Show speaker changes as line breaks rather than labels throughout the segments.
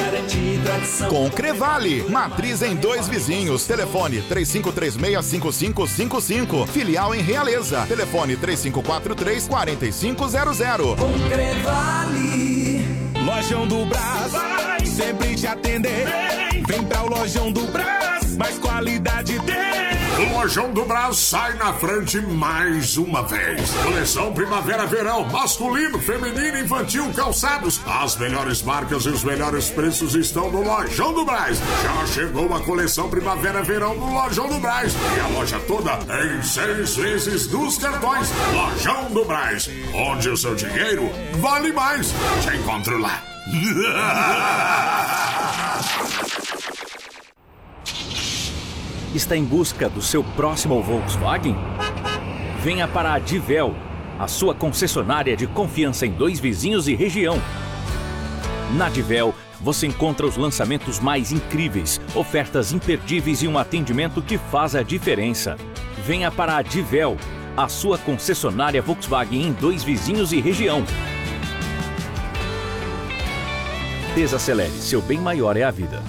garantia e tradição.
Com Crevale, matriz em Dois Vizinhos. Telefone 3536-5555. Filial em Realeza. Telefone 3543-4500.
Com Crevale.
Lojão do Brás, vai sempre te atender. Vem pra o Lojão do Brás, mais qualidade tem.
O Lojão do Brás sai na frente mais uma vez. Coleção Primavera-Verão, masculino, feminino, infantil, calçados. As melhores marcas e os melhores preços estão no Lojão do Brás. Já chegou a coleção Primavera-Verão no Lojão do Brás. E a loja toda em 6 vezes dos cartões. Lojão do Brás, onde o seu dinheiro vale mais. Te encontro lá.
Está em busca do seu próximo Volkswagen? Venha para a Divel, a sua concessionária de confiança em Dois Vizinhos e região. Na Divel, você encontra os lançamentos mais incríveis, ofertas imperdíveis e um atendimento que faz a diferença. Venha para a Divel, a sua concessionária Volkswagen em Dois Vizinhos e região. Desacelere, seu bem maior é a vida.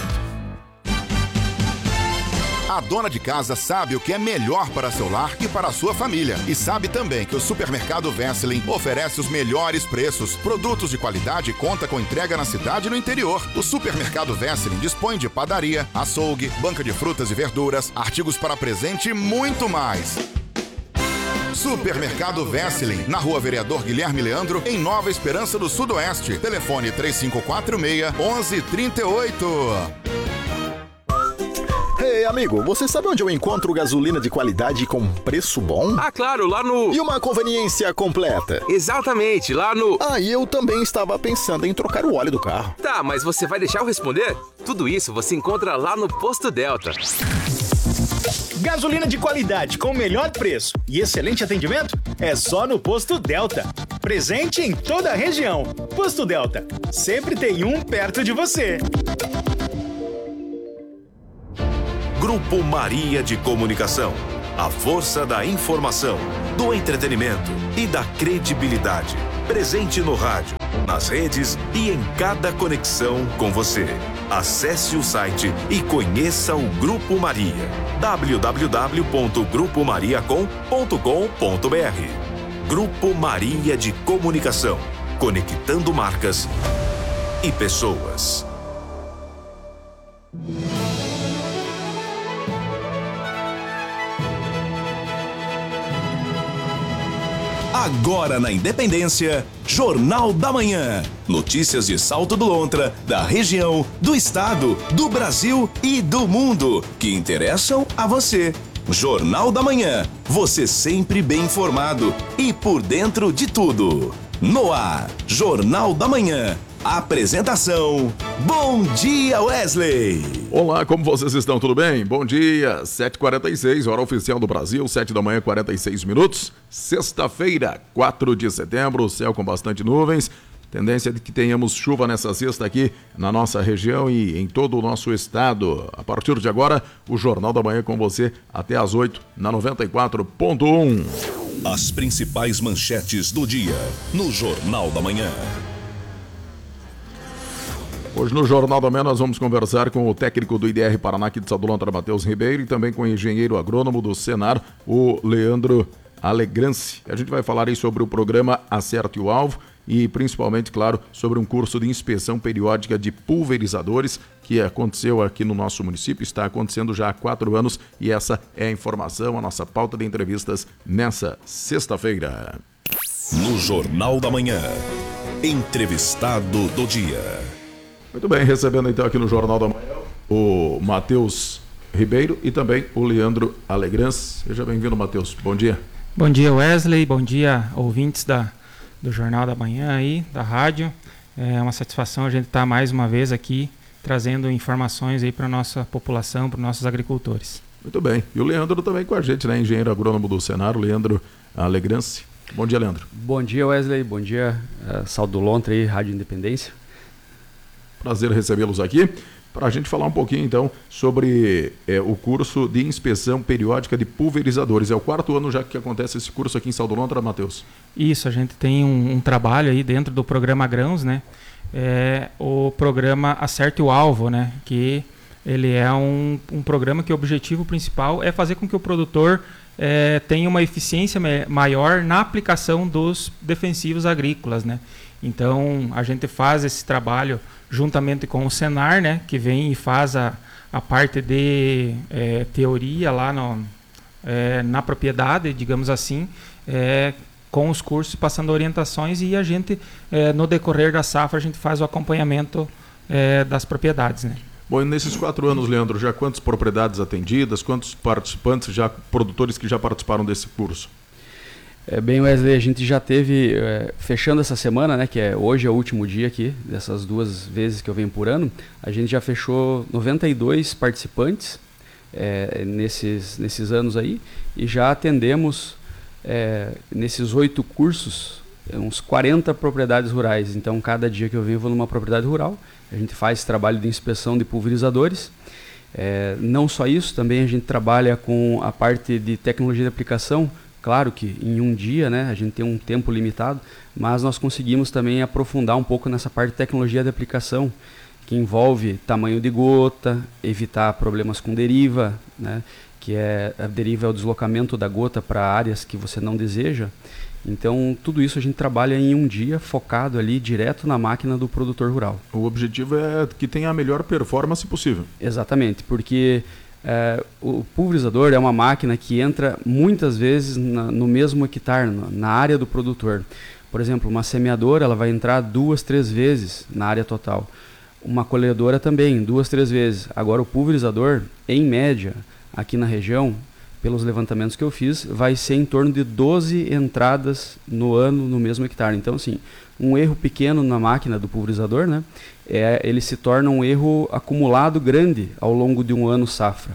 A dona de casa sabe o que é melhor para seu lar e para a sua família. E sabe também que o Supermercado Wesseling oferece os melhores preços, produtos de qualidade e conta com entrega na cidade e no interior. O Supermercado Wesseling dispõe de padaria, açougue, banca de frutas e verduras, artigos para presente e muito mais. Supermercado Wesseling, na Rua Vereador Guilherme Leandro, em Nova Esperança do Sudoeste. Telefone 3546-1138.
Ei, amigo, você sabe onde eu encontro gasolina de qualidade com preço bom?
Ah, claro, lá no...
E uma conveniência completa.
Exatamente, lá no...
Ah, e eu também estava pensando em trocar o óleo do carro.
Tá, mas você vai deixar eu responder? Tudo isso você encontra lá no Posto Delta.
Gasolina de qualidade com o melhor preço e excelente atendimento é só no Posto Delta. Presente em toda a região. Posto Delta, sempre tem um perto de você.
Grupo Maria de Comunicação. A força da informação, do entretenimento e da credibilidade. Presente no rádio, nas redes e em cada conexão com você. Acesse o site e conheça o Grupo Maria. www.grupomariacom.com.br. Grupo Maria de Comunicação. Conectando marcas e pessoas. Agora na Independência, Jornal da Manhã. Notícias de Salto do Lontra, da região, do estado, do Brasil e do mundo, que interessam a você. Jornal da Manhã, você sempre bem informado e por dentro de tudo. No ar, Jornal da Manhã. Apresentação, Bom Dia Wesley.
Olá, como vocês estão? Tudo bem? Bom dia, 7h46, hora oficial do Brasil, 7 da manhã, 46 minutos. Sexta-feira, 4 de setembro, céu com bastante nuvens. Tendência de que tenhamos chuva nessa sexta aqui na nossa região e em todo o nosso estado. A partir de agora, o Jornal da Manhã com você até às 8 na 94.1.
As principais manchetes do dia no Jornal da Manhã.
Hoje no Jornal da Manhã nós vamos conversar com o técnico do IDR Paraná aqui de Salto do Lontra, Matheus Ribeiro, e também com o engenheiro agrônomo do Senar, o Leandro Alegrance. A gente vai falar aí sobre o programa Acerte o Alvo e principalmente, claro, sobre um curso de inspeção periódica de pulverizadores que aconteceu aqui no nosso município, está acontecendo já há 4 anos e essa é a informação, a nossa pauta de entrevistas nessa sexta-feira.
No Jornal da Manhã, entrevistado do dia.
Muito bem, recebendo então aqui no Jornal da Manhã o Matheus Ribeiro e também o Leandro Alegrance. Seja bem-vindo, Matheus. Bom dia.
Bom dia, Wesley. Bom dia, ouvintes do Jornal da Manhã aí, da rádio. É uma satisfação a gente estar mais uma vez aqui trazendo informações aí para a nossa população, para os nossos agricultores.
Muito bem. E o Leandro também com a gente, né? Engenheiro agrônomo do Senar, o Leandro Alegrance. Bom dia, Leandro.
Bom dia, Wesley. Bom dia, Salto do Lontra aí, Rádio Independência.
Prazer recebê-los aqui para a gente falar um pouquinho então sobre o curso de inspeção periódica de pulverizadores. É o 4º ano já que acontece esse curso aqui em Salto do Lontra, Matheus?
Isso, a gente tem um trabalho aí dentro do programa Grãos, né? o programa Acerte o Alvo, né? Que ele é um programa que o objetivo principal é fazer com que o produtor tenha uma eficiência maior na aplicação dos defensivos agrícolas, né? Então, a gente faz esse trabalho juntamente com o Senar, né? Que vem e faz a parte de teoria lá na propriedade, digamos assim, com os cursos, passando orientações, e a gente, no decorrer da safra, a gente faz o acompanhamento das propriedades, né?
Bom, e nesses 4 anos, Leandro, já quantas propriedades atendidas, quantos participantes, produtores que já participaram desse curso?
Bem, Wesley, a gente já teve, fechando essa semana, né, que hoje é o último dia aqui, dessas 2 vezes que eu venho por ano, a gente já fechou 92 participantes nesses anos aí, e já atendemos, nesses 8 cursos, uns 40 propriedades rurais. Então, cada dia que eu venho, eu vou numa propriedade rural. A gente faz trabalho de inspeção de pulverizadores. Não só isso, também a gente trabalha com a parte de tecnologia de aplicação. Claro que em um dia, né, a gente tem um tempo limitado, mas nós conseguimos também aprofundar um pouco nessa parte de tecnologia de aplicação, que envolve tamanho de gota, evitar problemas com deriva, né, que a deriva é o deslocamento da gota para áreas que você não deseja. Então, tudo isso a gente trabalha em um dia, focado ali direto na máquina do produtor rural.
O objetivo é que tenha a melhor performance possível.
Exatamente, porque o pulverizador é uma máquina que entra muitas vezes no mesmo hectare, na área do produtor. Por exemplo, uma semeadora ela vai entrar 2, 3 vezes na área total. Uma colhedora também, 2, 3 vezes. Agora, o pulverizador, em média, aqui na região, pelos levantamentos que eu fiz, vai ser em torno de 12 entradas no ano no mesmo hectare. Então, assim, um erro pequeno na máquina do pulverizador, né, ele se torna um erro acumulado grande ao longo de um ano safra.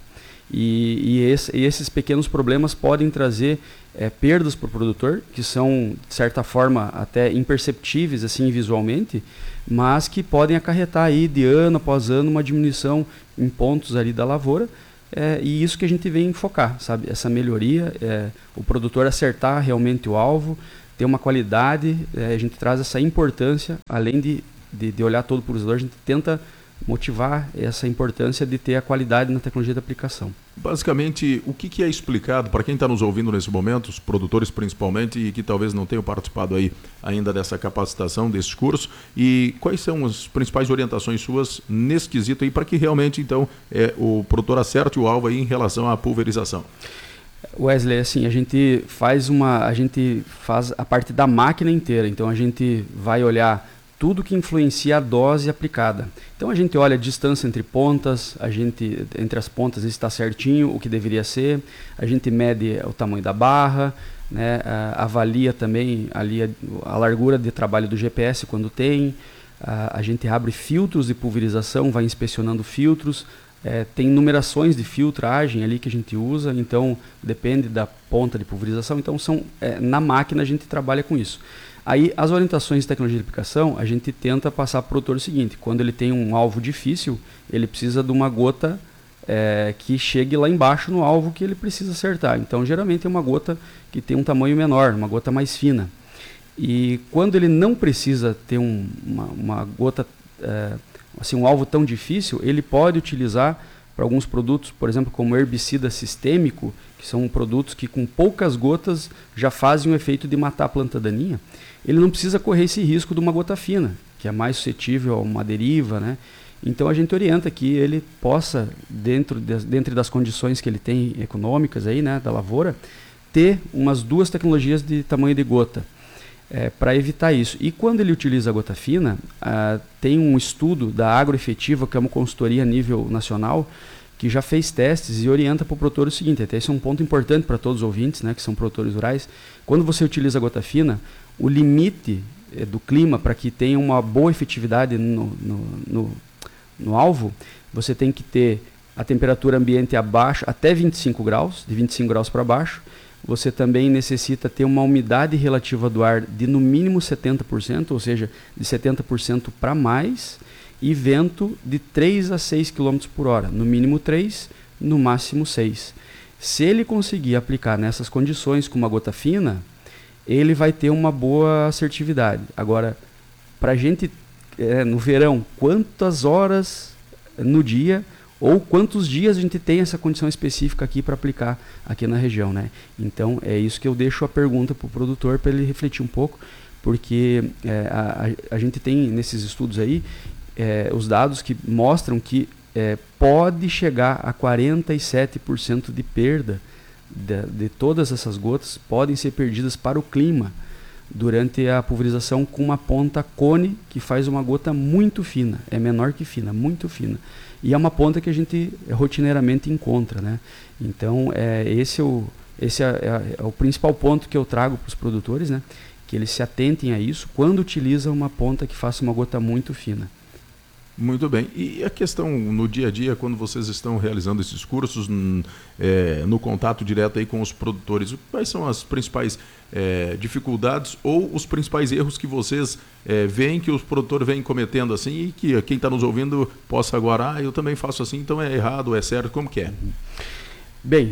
E esses pequenos problemas podem trazer perdas para o produtor, que são, de certa forma, até imperceptíveis assim, visualmente, mas que podem acarretar aí, de ano após ano, uma diminuição em pontos ali da lavoura. E isso que a gente vem focar, sabe? Essa melhoria, o produtor acertar realmente o alvo, ter uma qualidade, a gente traz essa importância, além de olhar todo o pulverizador, a gente tenta motivar essa importância de ter a qualidade na tecnologia de aplicação.
Basicamente, o que é explicado para quem está nos ouvindo nesse momento, os produtores principalmente, e que talvez não tenham participado aí ainda dessa capacitação, desse curso, e quais são as principais orientações suas nesse quesito aí para que realmente, então, o produtor acerte o alvo aí em relação à pulverização?
Wesley, assim, a gente faz a parte da máquina inteira, então a gente vai olhar tudo que influencia a dose aplicada. Então a gente olha a distância entre pontas, entre as pontas está certinho o que deveria ser, a gente mede o tamanho da barra, né, avalia também ali a largura de trabalho do GPS quando tem, a gente abre filtros de pulverização, vai inspecionando filtros, tem numerações de filtragem ali que a gente usa, então depende da ponta de pulverização, então na máquina a gente trabalha com isso. Aí, as orientações de tecnologia de aplicação, a gente tenta passar para o produtor o seguinte: quando ele tem um alvo difícil, ele precisa de uma gota que chegue lá embaixo no alvo que ele precisa acertar. Então, geralmente é uma gota que tem um tamanho menor, uma gota mais fina. E quando ele não precisa ter uma gota, assim, um alvo tão difícil, ele pode utilizar para alguns produtos, por exemplo, como herbicida sistêmico, que são produtos que com poucas gotas já fazem o efeito de matar a planta daninha. Ele não precisa correr esse risco de uma gota fina, que é mais suscetível a uma deriva, né? Então a gente orienta que ele possa, dentro das condições que ele tem econômicas aí, né, da lavoura, ter umas 2 tecnologias de tamanho de gota, para evitar isso. E quando ele utiliza a gota fina, tem um estudo da Agroefetiva, que é uma consultoria a nível nacional, que já fez testes e orienta para o produtor o seguinte, até esse é um ponto importante para todos os ouvintes, né, que são produtores rurais. Quando você utiliza a gota fina, o limite do clima para que tenha uma boa efetividade no alvo, você tem que ter a temperatura ambiente abaixo, até 25 graus, de 25 graus para baixo. Você também necessita ter uma umidade relativa do ar de no mínimo 70%, ou seja, de 70% para mais, e vento de 3 a 6 km por hora, no mínimo 3, no máximo 6. Se ele conseguir aplicar nessas condições com uma gota fina, ele vai ter uma boa assertividade. Agora, para a gente no verão, quantas horas no dia ou quantos dias a gente tem essa condição específica aqui para aplicar aqui na região, né? Então é isso que eu deixo a pergunta para o produtor para ele refletir um pouco, porque a gente tem nesses estudos aí os dados que mostram que pode chegar a 47% de perda de todas essas gotas podem ser perdidas para o clima durante a pulverização com uma ponta cone que faz uma gota muito fina, é menor que fina, muito fina. E é uma ponta que a gente rotineiramente encontra, né? Então, esse é o principal ponto que eu trago para os produtores, né? Que eles se atentem a isso quando utilizam uma ponta que faça uma gota muito fina.
Muito bem. E a questão no dia a dia, quando vocês estão realizando esses cursos, no contato direto aí com os produtores, quais são as principais dificuldades ou os principais erros que vocês veem que os produtores vêm cometendo assim e que quem está nos ouvindo possa agora, eu também faço assim, então é errado, é certo, como que é?
Bem,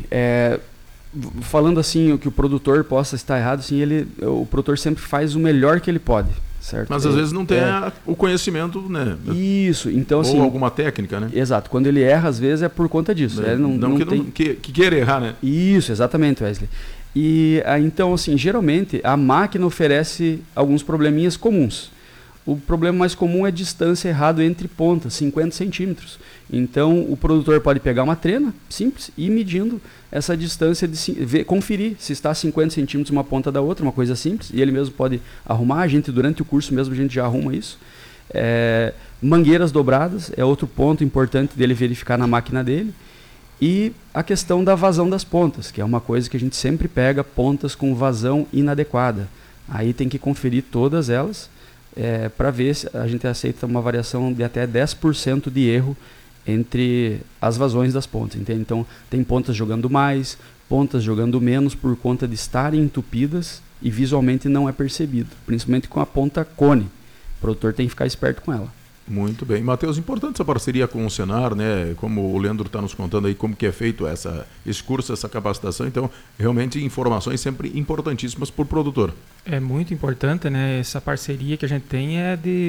falando assim, o que o produtor possa estar errado, assim, o produtor sempre faz o melhor que ele pode. Certo?
Mas às vezes não tem o conhecimento, né?
Isso, então assim...
Ou alguma técnica, né?
Exato, quando ele erra, às vezes é por conta disso.
Que queira errar, né?
Isso, exatamente, Wesley. E então, assim, geralmente a máquina oferece alguns probleminhas comuns. O problema mais comum é a distância errada entre pontas, 50 centímetros. Então, o produtor pode pegar uma trena simples e ir medindo essa distância, conferir se está a 50 centímetros uma ponta da outra, uma coisa simples, e ele mesmo pode arrumar. Durante o curso mesmo, a gente já arruma isso. Mangueiras dobradas é outro ponto importante dele verificar na máquina dele. E a questão da vazão das pontas, que é uma coisa que a gente sempre pega, pontas com vazão inadequada. Aí tem que conferir todas elas, para ver se a gente aceita uma variação de até 10% de erro entre as vazões das pontas, entende? Então tem pontas jogando mais, pontas jogando menos por conta de estarem entupidas e visualmente não é percebido, principalmente com a ponta cone. O produtor tem que ficar esperto com ela.
Muito bem. Matheus, importante essa parceria com o Senar, né? Como o Leandro está nos contando aí como que é feito esse curso, essa capacitação. Então, realmente, informações sempre importantíssimas para o produtor.
É muito importante, né? Essa parceria que a gente tem é de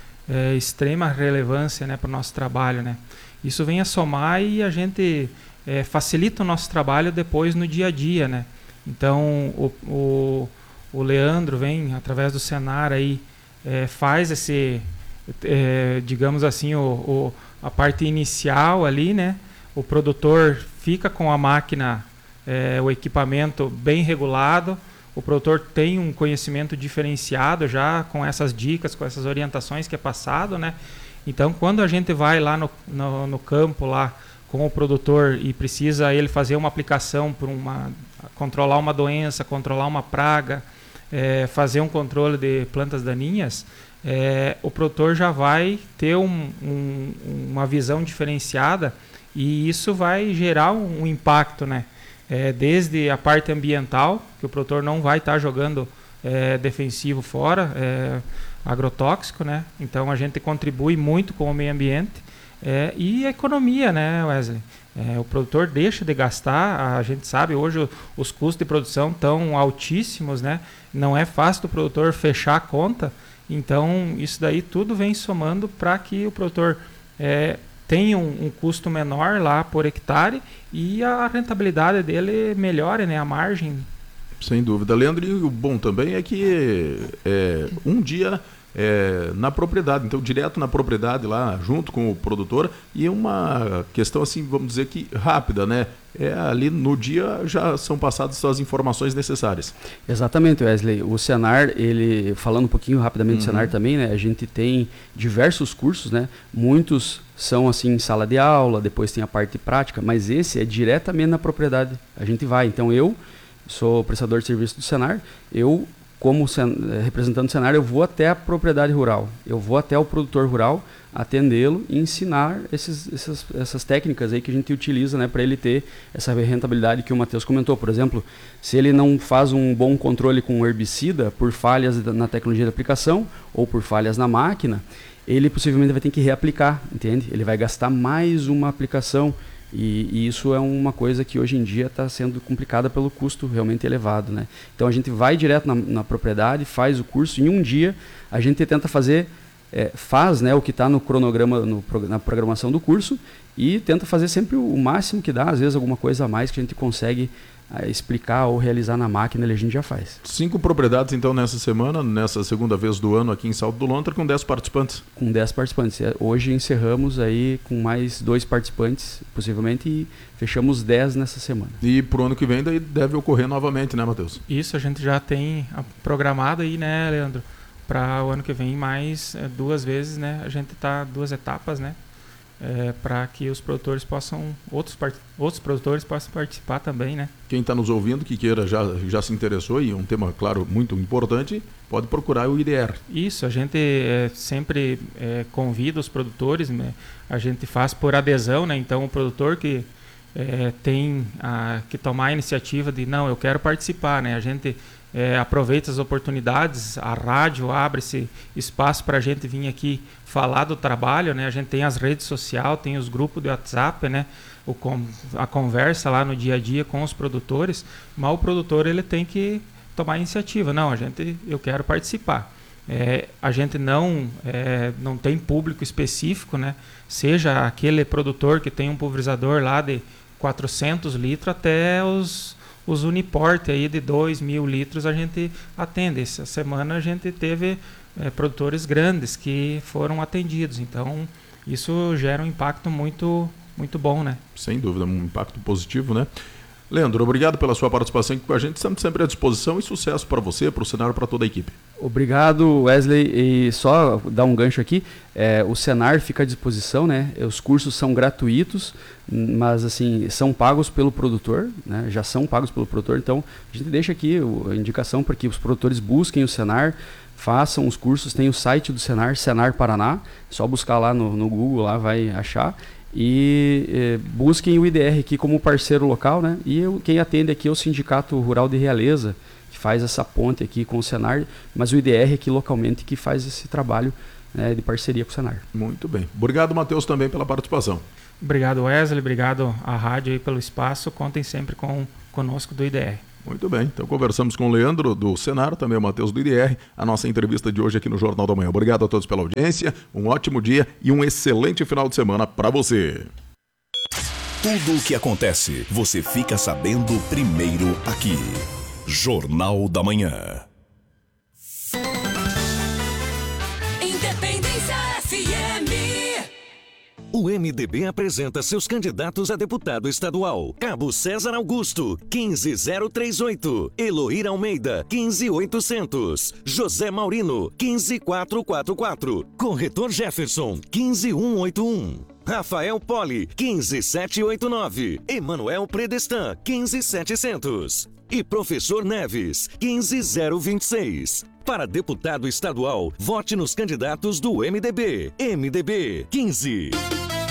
extrema relevância, né, para o nosso trabalho, né? Isso vem a somar e a gente facilita o nosso trabalho depois no dia a dia, né? Então, o Leandro vem, através do Senar, aí, faz esse... digamos assim, a parte inicial ali, né? O produtor fica com a máquina, o equipamento bem regulado, o produtor tem um conhecimento diferenciado já com essas dicas, com essas orientações que é passado, né? Então, quando a gente vai lá no campo lá com o produtor e precisa ele fazer uma aplicação para controlar uma doença, controlar uma praga, fazer um controle de plantas daninhas, o produtor já vai ter uma visão diferenciada e isso vai gerar um impacto, né? Desde a parte ambiental, que o produtor não vai estar jogando defensivo fora, agrotóxico, né? Então a gente contribui muito com o meio ambiente e a economia, né, Wesley? O produtor deixa de gastar, a gente sabe hoje os custos de produção estão altíssimos, né? Não é fácil do produtor fechar a conta. Então, isso daí tudo vem somando para que o produtor tenha um custo menor lá por hectare e a rentabilidade dele melhore, né? A margem.
Sem dúvida. Leandro, e o bom também é que um dia na propriedade, então direto na propriedade lá, junto com o produtor, e uma questão assim, vamos dizer que rápida, né? Ali no dia já são passadas as informações necessárias.
Exatamente, Wesley. O Senar, falando um pouquinho rapidamente do Senar também, né? A gente tem diversos cursos, né? Muitos são assim em sala de aula, depois tem a parte prática, mas esse é diretamente na propriedade. A gente vai. Então eu sou prestador de serviço do Senar, como representante do Senar, eu vou até a propriedade rural, eu vou até o produtor rural, atendê-lo e ensinar essas técnicas aí que a gente utiliza, né, para ele ter essa rentabilidade que o Matheus comentou. Por exemplo, se ele não faz um bom controle com herbicida por falhas na tecnologia de aplicação ou por falhas na máquina, ele possivelmente vai ter que reaplicar, entende? Ele vai gastar mais uma aplicação. E isso é uma coisa que hoje em dia está sendo complicada pelo custo realmente elevado, né? Então a gente vai direto na propriedade, faz o curso, em um dia a gente tenta fazer faz, né, o que está no cronograma, na programação do curso, e tenta fazer sempre o máximo que dá. Às vezes alguma coisa a mais que a gente consegue explicar ou realizar na máquina, a gente já faz.
5 propriedades então nessa semana, nessa segunda vez do ano aqui em Salto do Lontra, com 10 participantes.
Com 10 participantes. Hoje encerramos aí com mais 2 participantes, possivelmente, e fechamos 10 nessa semana.
E pro ano que vem daí deve ocorrer novamente, né, Matheus?
Isso, a gente já tem programado aí, né, Leandro? Para o ano que vem mais 2 vezes, né? A gente tá 2 etapas, né? Para que os produtores possam, outros produtores possam participar também, né?
Quem está nos ouvindo, que queira, já se interessou, e é um tema, claro, muito importante, pode procurar o IDR.
Isso, a gente sempre convida os produtores, né? A gente faz por adesão, né? Então o produtor que tem que tomar a iniciativa de, não, eu quero participar, né? A gente aproveita as oportunidades, a rádio abre esse espaço para a gente vir aqui falar do trabalho, né? A gente tem as redes sociais, tem os grupos de WhatsApp, né? A conversa lá no dia a dia com os produtores, mas o produtor ele tem que tomar a iniciativa. Não, eu quero participar. A gente não tem público específico, né? Seja aquele produtor que tem um pulverizador lá de 400 litros até os Uniporte aí de 2.000 litros a gente atende. Essa semana a gente teve produtores grandes que foram atendidos. Então, isso gera um impacto muito, muito bom, né? Sem dúvida, um impacto positivo, né?
Leandro, obrigado pela sua participação aqui com a gente. Estamos sempre à disposição, e sucesso para você, para o Senar, para toda a equipe.
Obrigado, Wesley. E só dar um gancho aqui, o Senar fica à disposição, né? Os cursos são gratuitos, mas assim, são pagos pelo produtor, né? Já são pagos pelo produtor, então a gente deixa aqui a indicação para que os produtores busquem o Senar, façam os cursos. Tem o site do Senar, Senar Paraná, só buscar lá no Google, lá vai achar. E busquem o IDR aqui como parceiro local, né? E quem atende aqui é o Sindicato Rural de Realeza, que faz essa ponte aqui com o Senar, mas o IDR aqui localmente que faz esse trabalho, né, de parceria com o Senar.
Muito bem. Obrigado, Matheus, também pela participação.
Obrigado, Wesley. Obrigado à rádio aí pelo espaço. Contem sempre conosco do IDR.
Muito bem, então conversamos com o Leandro do Senar, também o Matheus do IDR, a nossa entrevista de hoje aqui no Jornal da Manhã. Obrigado a todos pela audiência, um ótimo dia e um excelente final de semana para você.
Tudo o que acontece, você fica sabendo primeiro aqui. Jornal da Manhã.
Independência FM.
O MDB apresenta seus candidatos a deputado estadual. Cabo César Augusto, 15038. Eloíra Almeida, 15800. José Maurino, 15444. Corretor Jefferson, 15181. Rafael Poli, 15789. Emanuel Predestan, 15700. E Professor Neves, 15026. Para deputado estadual, vote nos candidatos do MDB. MDB 15.